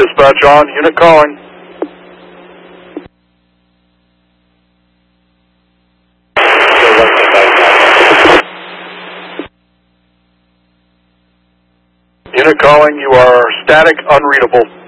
Dispatch on, unit calling. Unit calling, you are static, unreadable.